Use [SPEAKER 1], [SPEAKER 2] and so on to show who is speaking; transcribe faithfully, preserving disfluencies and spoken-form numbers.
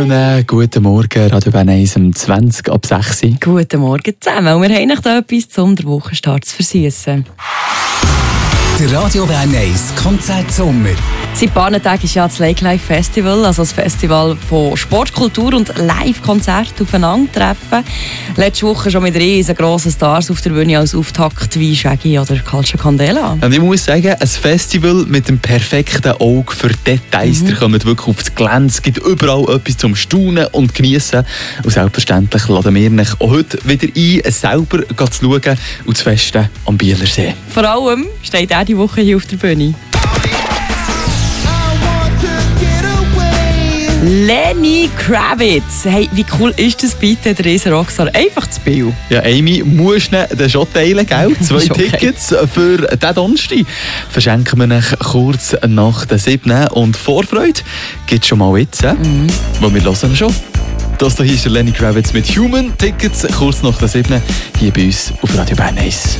[SPEAKER 1] schönen guten Morgen, Radio Bern eins um zwanzig ab sechs.
[SPEAKER 2] Guten Morgen zusammen. Und wir haben noch etwas, um den Wochenstart zu versüssen.
[SPEAKER 3] Der Radio Bern eins Konzert Sommer.
[SPEAKER 2] Seit ein paar Tagen ist ja das Lake Live Festival, also das Festival von Sport, Kultur und Live-Konzerten aufeinandertreffen. Letzte Woche schon mit riesengroßen Stars auf der Bühne als Auftakt wie Shaggy oder Calcio Candela.
[SPEAKER 1] Und ich muss sagen, ein Festival mit dem perfekten Auge für Details. Mhm. Ihr kommt wirklich aufs Glänz, es gibt überall etwas zum Staunen und Geniessen. Und selbstverständlich laden wir euch auch heute wieder ein, selber zu schauen und zu festen am Bielersee.
[SPEAKER 2] Vor allem steht er die Woche hier auf der Bühne. Lenny Kravitz. Hey, wie cool ist das bitte, der riesen Rockstar? Einfach zu Biel.
[SPEAKER 1] Ja, Amy, musst du den schon teilen, gell? Zwei Tickets für diesen Donnerstag verschenken wir euch kurz nach der siebten. Und Vorfreude gibt es schon mal jetzt, mhm. weil wir hören schon. Das hier ist der Lenny Kravitz mit Human. Tickets kurz nach der siebten hier bei uns auf Radio Bern eins.